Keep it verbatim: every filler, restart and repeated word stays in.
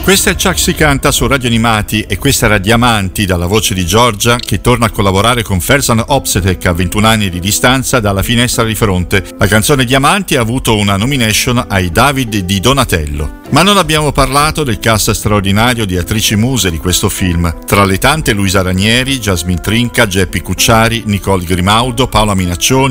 Questa è Chuck Si Canta su Radio Animati e questa era Diamanti dalla voce di Giorgia, che torna a collaborare con Ferzan Opsetek a ventuno anni di distanza dalla finestra di fronte. La canzone Diamanti ha avuto una nomination ai David di Donatello. Ma non abbiamo parlato del cast straordinario di attrici muse di questo film. Tra le tante Luisa Ranieri, Jasmine Trinca, Geppi Cucciari, Nicole Grimaudo, Paola Minaccioni,